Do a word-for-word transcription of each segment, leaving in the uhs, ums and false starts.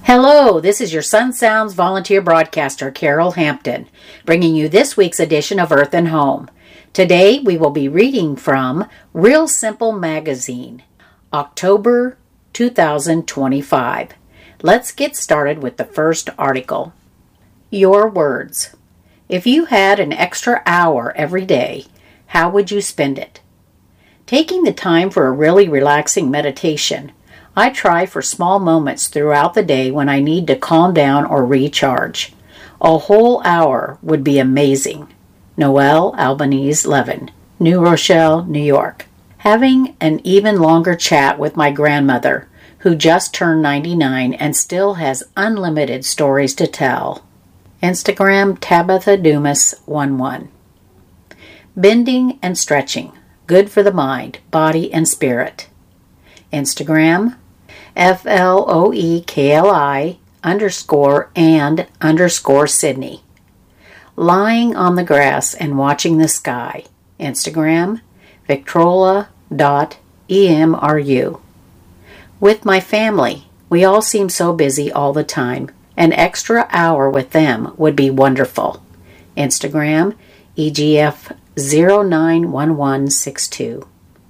Hello, this is your Sun Sounds volunteer broadcaster, Carol Hampton, bringing you this week's edition of Earth and Home. Today we will be reading from Real Simple Magazine, October two thousand twenty-five. Let's get started with the first article. Your words. If you had an extra hour every day, how would you spend it? Taking the time for a really relaxing meditation, I try for small moments throughout the day when I need to calm down or recharge. A whole hour would be amazing. Noelle Albanese Levin, New Rochelle, New York. Having an even longer chat with my grandmother, who just turned ninety-nine and still has unlimited stories to tell. Instagram Tabitha Dumas eleven. Bending and stretching. Good for the mind, body, and spirit. Instagram F L O E K L I underscore and underscore Sydney. Lying on the grass and watching the sky. Instagram Victrola dot E M R U. With my family, we all seem so busy all the time. An extra hour with them would be wonderful. Instagram E G F zero nine one one six two.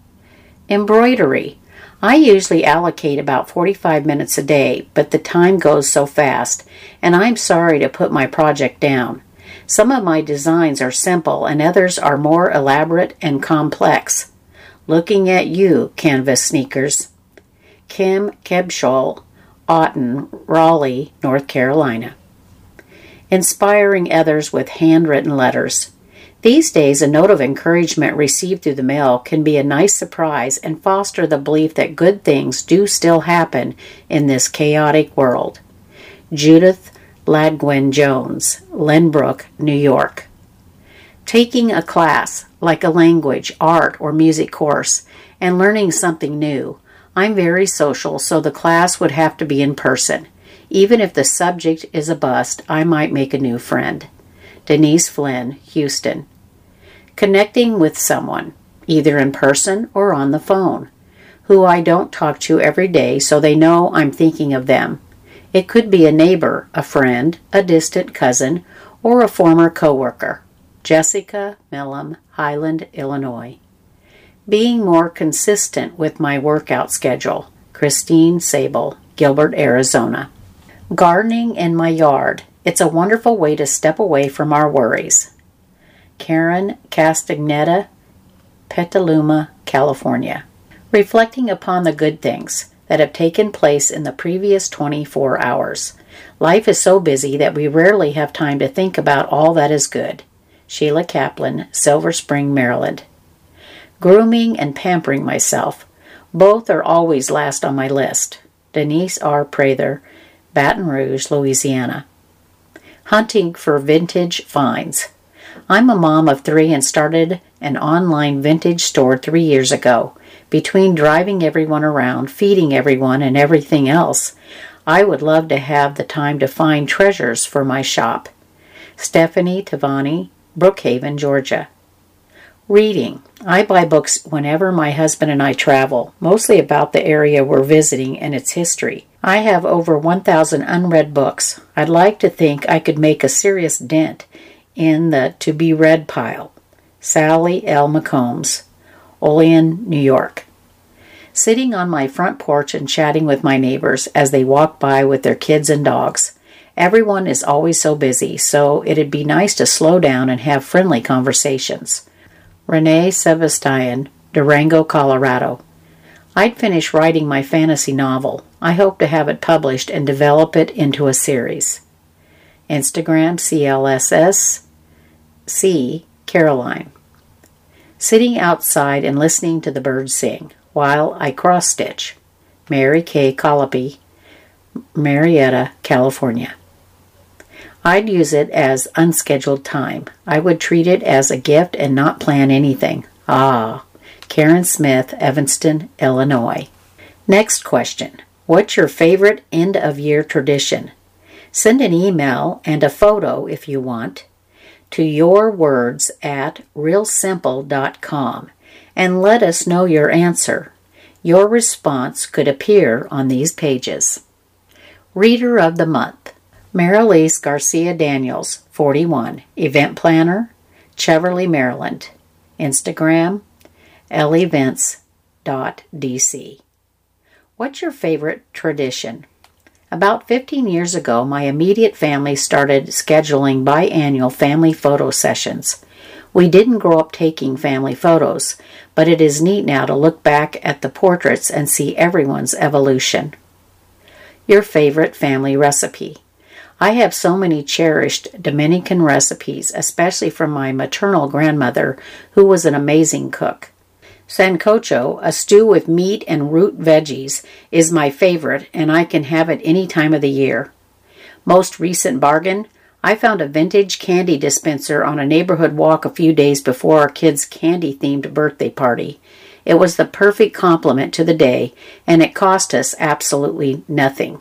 Embroidery. I usually allocate about forty-five minutes a day, but the time goes so fast, and I'm sorry to put my project down. Some of my designs are simple, and others are more elaborate and complex. Looking at you, Canvas Sneakers. Kim Kebshol, Auten, Raleigh, North Carolina. Inspiring others with handwritten letters. These days, a note of encouragement received through the mail can be a nice surprise and foster the belief that good things do still happen in this chaotic world. Judith Ladgwin Jones, Lynbrook, New York. Taking a class, like a language, art, or music course, and learning something new. I'm very social, so the class would have to be in person. Even if the subject is a bust, I might make a new friend. Denise Flynn, Houston. Connecting with someone, either in person or on the phone, who I don't talk to every day so they know I'm thinking of them. It could be a neighbor, a friend, a distant cousin, or a former coworker. Jessica Millam, Highland, Illinois. Being more consistent with my workout schedule. Christine Sable, Gilbert, Arizona. Gardening in my yard. It's a wonderful way to step away from our worries. Karen Castagnetta, Petaluma, California. Reflecting upon the good things that have taken place in the previous twenty-four hours. Life is so busy that we rarely have time to think about all that is good. Sheila Kaplan, Silver Spring, Maryland. Grooming and pampering myself. Both are always last on my list. Denise R. Prather, Baton Rouge, Louisiana. Hunting for vintage finds. I'm a mom of three and started an online vintage store three years ago. Between driving everyone around, feeding everyone, and everything else, I would love to have the time to find treasures for my shop. Stephanie Tavani, Brookhaven, Georgia. Reading. I buy books whenever my husband and I travel, mostly about the area we're visiting and its history. I have over one thousand unread books. I'd like to think I could make a serious dent in the to-be-read pile. Sally L. McCombs, Olean, New York. Sitting on my front porch and chatting with my neighbors as they walk by with their kids and dogs. Everyone is always so busy, so it'd be nice to slow down and have friendly conversations. Renee Sebastian, Durango, Colorado. I'd finish writing my fantasy novel. I hope to have it published and develop it into a series. Instagram C L S S C Caroline. Sitting outside and listening to the birds sing while I cross-stitch. Mary Kay Colopy, Marietta, California. I'd use it as unscheduled time. I would treat it as a gift and not plan anything. Ah, Karen Smith, Evanston, Illinois. Next question. What's your favorite end-of-year tradition? Send an email and a photo, if you want, to yourwords at real simple dot com and let us know your answer. Your response could appear on these pages. Reader of the Month, Marilise Garcia Daniels, forty-one, event planner, Cheverly, Maryland. Instagram, elevents dot d c. What's your favorite tradition? About fifteen years ago, my immediate family started scheduling biannual family photo sessions. We didn't grow up taking family photos, but it is neat now to look back at the portraits and see everyone's evolution. Your favorite family recipe? I have so many cherished Dominican recipes, especially from my maternal grandmother, who was an amazing cook. Sancocho, a stew with meat and root veggies, is my favorite, and I can have it any time of the year. Most recent bargain? I found a vintage candy dispenser on a neighborhood walk a few days before our kids' candy-themed birthday party. It was the perfect complement to the day, and it cost us absolutely nothing.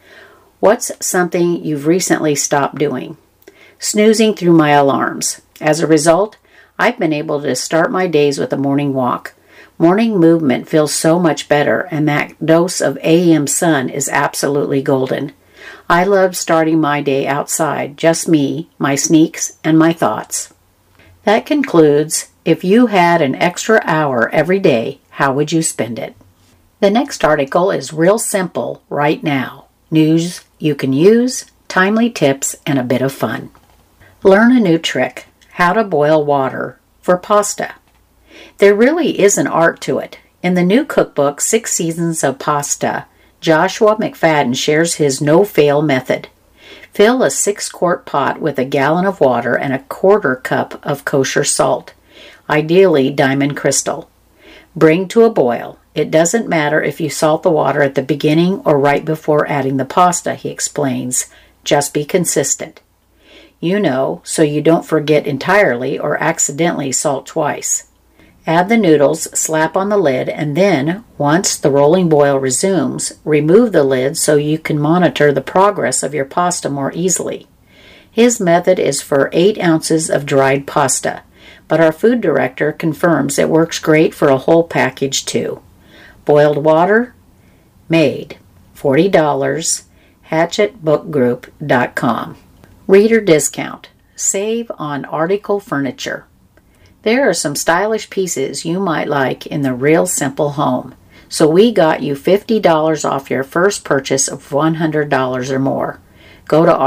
What's something you've recently stopped doing? Snoozing through my alarms. As a result, I've been able to start my days with a morning walk. Morning movement feels so much better, and that dose of A M sun is absolutely golden. I love starting my day outside, just me, my sneaks, and my thoughts. That concludes, if you had an extra hour every day, how would you spend it? The next article is real simple right now. News you can use, timely tips, and a bit of fun. Learn a new trick. How to boil water for pasta. There really is an art to it. In the new cookbook, Six Seasons of Pasta, Joshua McFadden shares his no-fail method. Fill a six-quart pot with a gallon of water and a quarter cup of kosher salt, ideally diamond crystal. Bring to a boil. It doesn't matter if you salt the water at the beginning or right before adding the pasta, he explains. Just be consistent. You know, so you don't forget entirely or accidentally salt twice. Add the noodles, slap on the lid, and then, once the rolling boil resumes, remove the lid so you can monitor the progress of your pasta more easily. His method is for eight ounces of dried pasta, but our food director confirms it works great for a whole package too. Boiled water? Made. forty dollars. hatchet book group dot com. Reader discount. Save on article furniture. There are some stylish pieces you might like in the Real Simple home, so we got you fifty dollars off your first purchase of one hundred dollars or more. Go to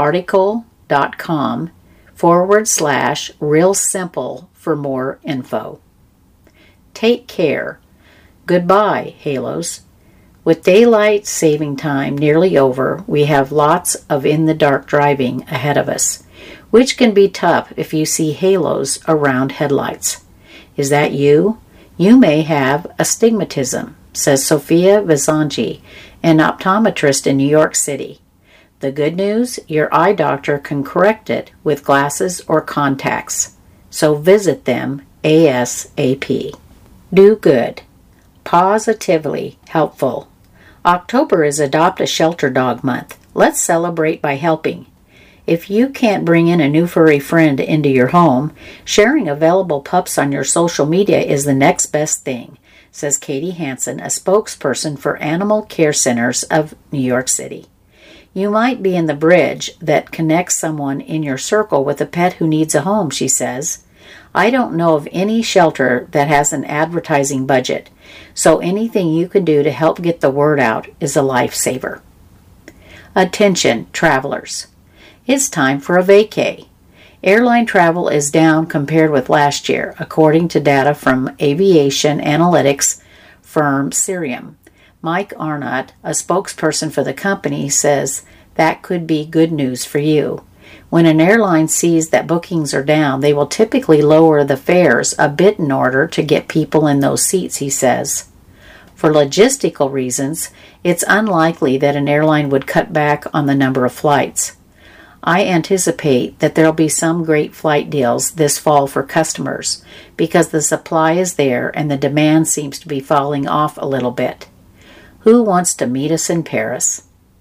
article.com forward slash real simple for more info. Take care. Goodbye, Halos. With daylight saving time nearly over, we have lots of in-the-dark driving ahead of us, which can be tough if you see halos around headlights. Is that you? You may have astigmatism, says Sophia Vizanji, an optometrist in New York City. The good news, your eye doctor can correct it with glasses or contacts, so visit them ASAP. Do good. Positively helpful. October is Adopt a Shelter Dog Month. Let's celebrate by helping. If you can't bring in a new furry friend into your home, sharing available pups on your social media is the next best thing, says Katie Hansen, a spokesperson for Animal Care Centers of New York City. You might be in the bridge that connects someone in your circle with a pet who needs a home, she says. I don't know of any shelter that has an advertising budget, so anything you can do to help get the word out is a lifesaver. Attention, travelers. It's time for a vacay. Airline travel is down compared with last year, according to data from aviation analytics firm Cirium. Mike Arnott, a spokesperson for the company, says that could be good news for you. When an airline sees that bookings are down, they will typically lower the fares a bit in order to get people in those seats, he says. For logistical reasons, it's unlikely that an airline would cut back on the number of flights. I anticipate that there will be some great flight deals this fall for customers because the supply is there and the demand seems to be falling off a little bit. Who wants to meet us in Paris?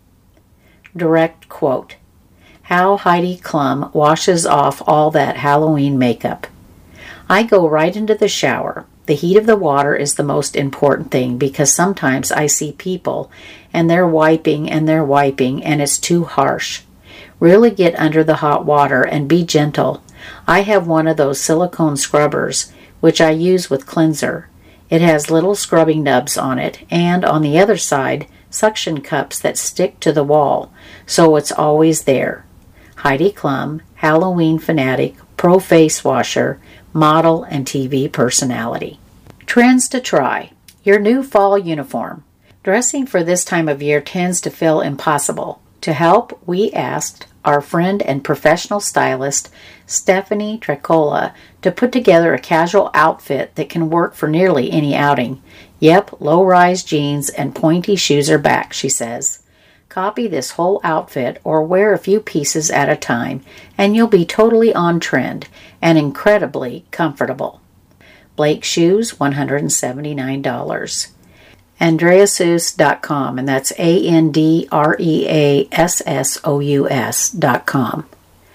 Direct quote. How Heidi Klum washes off all that Halloween makeup. I go right into the shower, The heat of the water is the most important thing because sometimes I see people and they're wiping and they're wiping and it's too harsh. Really get under the hot water and be gentle. I have one of those silicone scrubbers, which I use with cleanser. It has little scrubbing nubs on it and on the other side, suction cups that stick to the wall, so it's always there. Heidi Klum, Halloween fanatic, pro face washer, model, and T V personality. Trends to try. Your new fall uniform. Dressing for this time of year tends to feel impossible. To help, we asked our friend and professional stylist, Stephanie Trecola, to put together a casual outfit that can work for nearly any outing. Yep, low-rise jeans and pointy shoes are back, she says. Copy this whole outfit or wear a few pieces at a time, and you'll be totally on trend and incredibly comfortable. Blake Shoes, one hundred seventy-nine dollars. Andreasous dot com, and that's A N D R E A S S O U S dot com.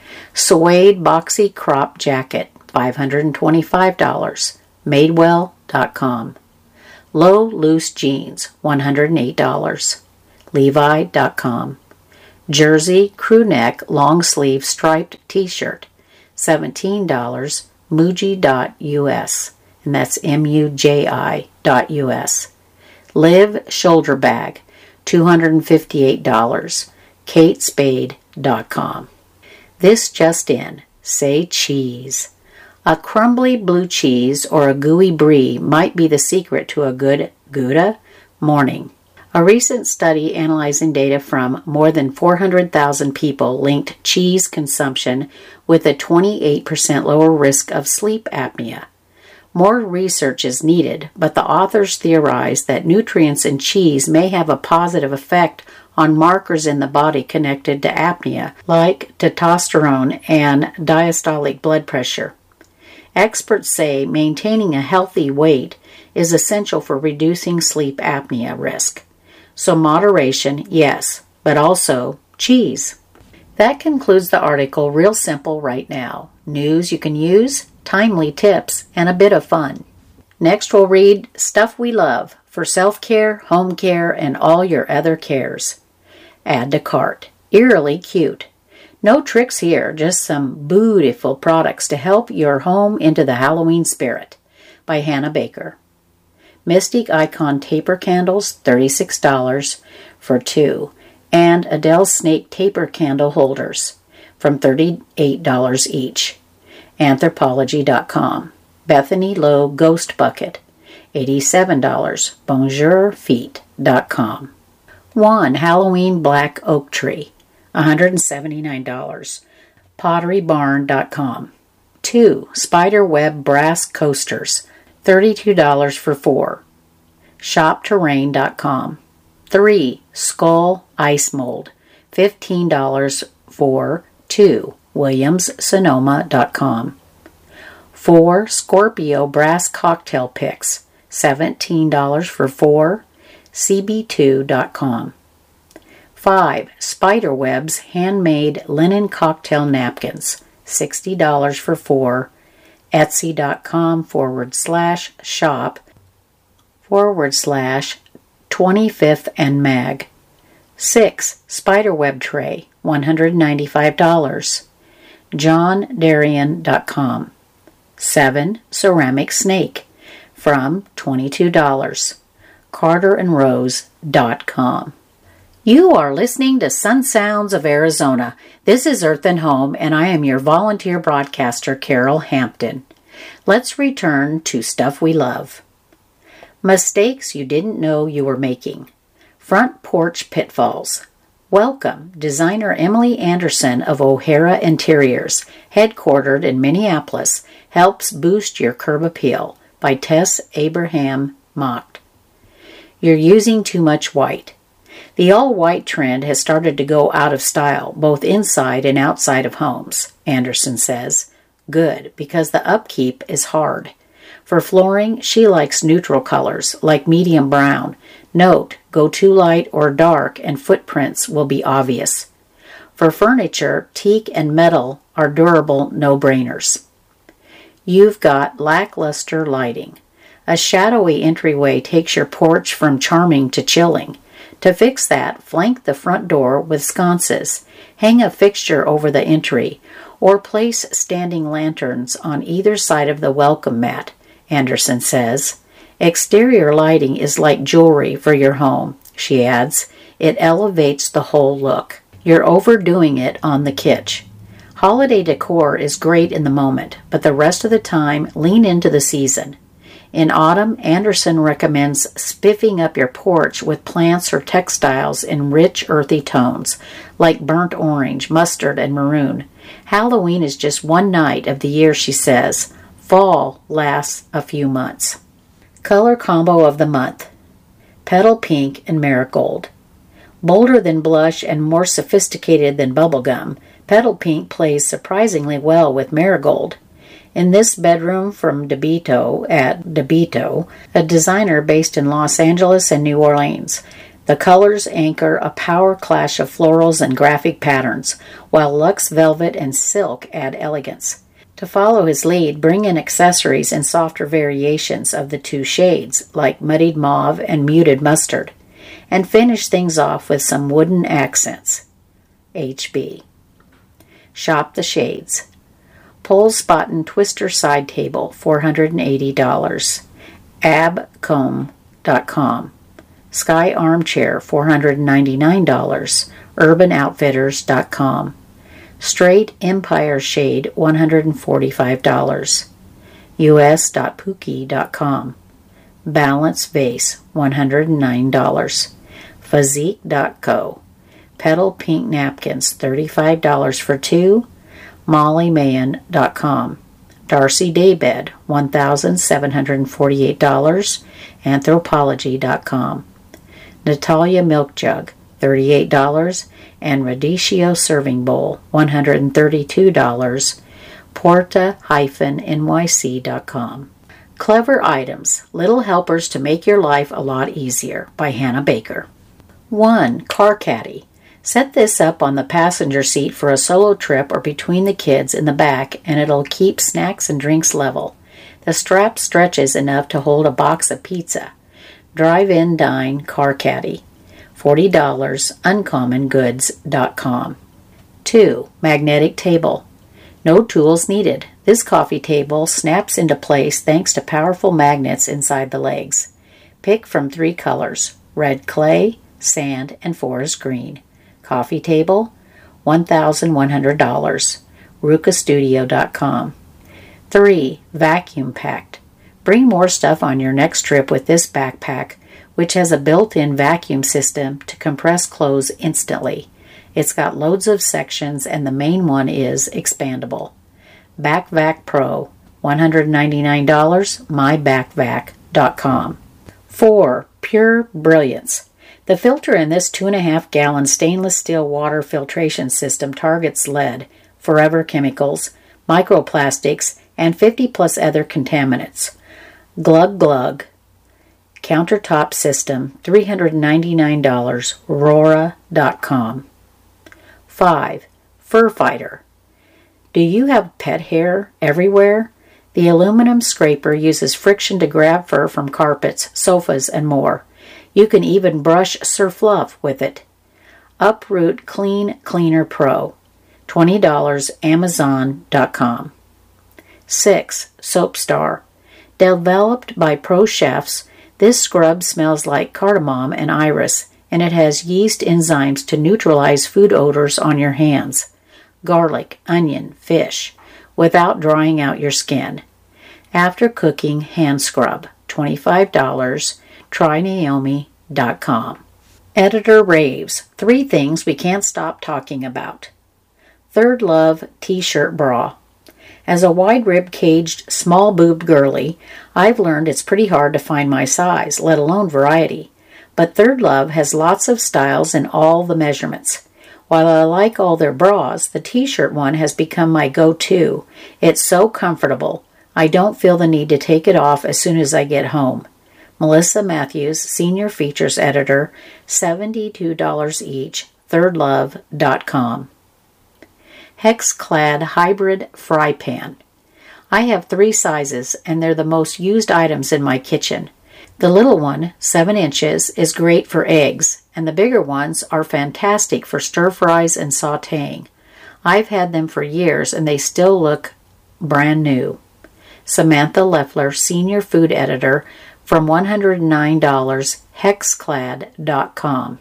Suede Boxy Crop Jacket, five hundred twenty-five dollars. Madewell dot com. Low Loose Jeans, one hundred eight dollars. Levi dot com. Jersey Crew Neck Long Sleeve Striped T-Shirt, seventeen dollars. Muji dot U S, and that's M U J I dot U S. Live Shoulder Bag, two hundred fifty-eight dollars. Kate Spade dot com. This just in. Say cheese. A crumbly blue cheese or a gooey brie might be the secret to a good Gouda morning. A recent study analyzing data from more than four hundred thousand people linked cheese consumption with a twenty-eight percent lower risk of sleep apnea. More research is needed, but the authors theorize that nutrients in cheese may have a positive effect on markers in the body connected to apnea, like testosterone and diastolic blood pressure. Experts say maintaining a healthy weight is essential for reducing sleep apnea risk. So moderation, yes, but also cheese. That concludes the article Real Simple Right Now. News you can use, timely tips, and a bit of fun. Next we'll read Stuff We Love for self-care, home care, and all your other cares. Add to cart. Eerily cute. No tricks here, just some beautiful products to help your home into the Halloween spirit. By Hannah Baker. Mystic Icon Taper Candles, thirty-six dollars for two, and Adele Snake Taper Candle Holders from thirty-eight dollars each. Anthropology dot com. Bethany Lowe Ghost Bucket, eighty-seven dollars. bonjour feet dot com. One Halloween Black Oak Tree, one hundred seventy-nine dollars. pottery barn dot com. Two Spiderweb Brass Coasters, thirty-two dollars for four. shop terrain dot com. Three Skull Ice Mold, fifteen dollars for two. williams sonoma dot com. Four Scorpio Brass Cocktail Picks, seventeen dollars for four. c b two dot com. Five Spiderweb's Handmade Linen Cocktail Napkins, sixty dollars for four. etsy.com forward slash shop forward slash twenty-fifth and mag. Six Spiderweb Tray, one hundred ninety-five dollars. john darian dot com. Seven Ceramic Snake, from twenty-two dollars. carter and rose dot com. You are listening to Sun Sounds of Arizona. This is Earth and Home, and I am your volunteer broadcaster, Carol Hampton. Let's return to Stuff We Love. Mistakes you didn't know you were making. Front porch pitfalls. Welcome, designer Emily Anderson of O'Hara Interiors, headquartered in Minneapolis, helps boost your curb appeal, by Tess Abraham Mocked. You're using too much white. The all-white trend has started to go out of style, both inside and outside of homes, Anderson says. Good, because the upkeep is hard. For flooring, she likes neutral colors, like medium brown. Note, go too light or dark and footprints will be obvious. For furniture, teak and metal are durable no-brainers. You've got lackluster lighting. A shadowy entryway takes your porch from charming to chilling. To fix that, flank the front door with sconces, hang a fixture over the entry, or place standing lanterns on either side of the welcome mat, Anderson says. Exterior lighting is like jewelry for your home, she adds. It elevates the whole look. You're overdoing it on the kitsch. Holiday decor is great in the moment, but the rest of the time, lean into the season. In autumn, Anderson recommends spiffing up your porch with plants or textiles in rich, earthy tones, like burnt orange, mustard, and maroon. Halloween is just one night of the year, she says. Fall lasts a few months. Color combo of the month: Petal Pink and Marigold. Bolder than blush and more sophisticated than bubblegum, Petal Pink plays surprisingly well with Marigold. In this bedroom from DeBito at DeBito, a designer based in Los Angeles and New Orleans, the colors anchor a power clash of florals and graphic patterns, while luxe velvet and silk add elegance. To follow his lead, bring in accessories in softer variations of the two shades, like muddied mauve and muted mustard, and finish things off with some wooden accents. H B. Shop the shades. Pole Spaten Twister Side Table, four hundred eighty dollars. abcomb dot com. Sky Armchair, four hundred ninety-nine dollars. urban outfitters dot com. Straight Empire Shade, one hundred forty-five dollars. U S dot pookie dot com. Balance Vase, one hundred nine dollars. Physique dot co. Petal Pink Napkins, thirty-five dollars for two. molly mahan dot com. Darcy Daybed, one thousand seven hundred forty-eight dollars. anthropology dot com. Natalia Milk Jug, thirty-eight dollars. and Radicchio Serving Bowl, one hundred thirty-two dollars. porta N Y C dot com. Clever Items, Little Helpers to Make Your Life a Lot Easier, by Hannah Baker. one. Car Caddy. Set this up on the passenger seat for a solo trip or between the kids in the back, and it'll keep snacks and drinks level. The strap stretches enough to hold a box of pizza. Drive-in Dine Car Caddy, forty dollars. uncommon goods dot com. two. Magnetic Table. No tools needed. This coffee table snaps into place thanks to powerful magnets inside the legs. Pick from three colors: red clay, sand, and forest green. Coffee table, one thousand one hundred dollars. ruka studio dot com. three. Vacuum Packed. Bring more stuff on your next trip with this backpack, which has a built-in vacuum system to compress clothes instantly. It's got loads of sections, and the main one is expandable. BackVac Pro, one hundred ninety-nine dollars. my back vac dot com. four. Pure Brilliance. The filter in this two and a half gallon stainless steel water filtration system targets lead, forever chemicals, microplastics, and fifty plus other contaminants. Glug Glug Countertop System, three hundred ninety-nine dollars. rora dot com. five. Fur Fighter. Do you have pet hair everywhere? The aluminum scraper uses friction to grab fur from carpets, sofas, and more. You can even brush Surfluff with it. Uproot Clean Cleaner Pro, twenty dollars. amazon dot com. six. Soapstar. Developed by pro chefs, this scrub smells like cardamom and iris, and it has yeast enzymes to neutralize food odors on your hands. Garlic, onion, fish, without drying out your skin. After cooking hand scrub, twenty-five dollars. try naomi dot com. Editor raves, three things we can't stop talking about. Third Love T-shirt bra. As a wide-ribbed, caged, small-boobed girly, I've learned it's pretty hard to find my size, let alone variety. But Third Love has lots of styles in all the measurements. While I like all their bras, the T-shirt one has become my go-to. It's so comfortable. I don't feel the need to take it off as soon as I get home. Melissa Matthews, Senior Features Editor, seventy-two dollars each, third love dot com. Hex-clad hybrid fry pan. I have three sizes, and they're the most used items in my kitchen. The little one, seven inches, is great for eggs, and the bigger ones are fantastic for stir-fries and sautéing. I've had them for years, and they still look brand new. Samantha Leffler, Senior Food Editor, from one hundred nine dollars, hexclad dot com.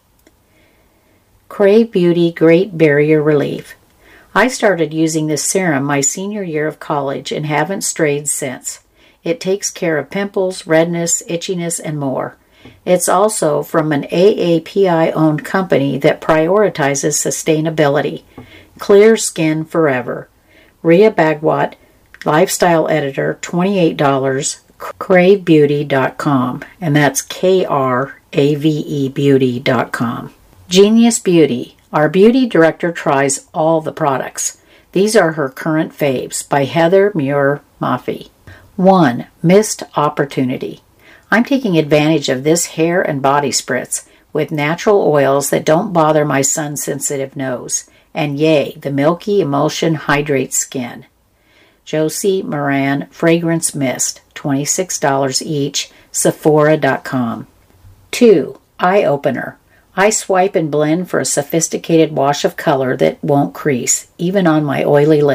Crave Beauty Great Barrier Relief. I started using this serum my senior year of college and haven't strayed since. It takes care of pimples, redness, itchiness, and more. It's also from an A A P I-owned company that prioritizes sustainability. Clear Skin Forever. Rhea Bagwat, Lifestyle Editor, twenty-eight dollars, crave beauty dot com, and that's K R A V E beauty dot com. Genius Beauty. Our beauty director tries all the products. These are her current faves by Heather Muir Maffei. one. Missed Opportunity. I'm taking advantage of this hair and body spritz with natural oils that don't bother my sun-sensitive nose. And yay, the Milky Emulsion hydrates skin. Josie Moran Fragrance Mist, twenty-six dollars each, Sephora dot com. two. Eye Opener. I swipe and blend for a sophisticated wash of color that won't crease, even on my oily lips.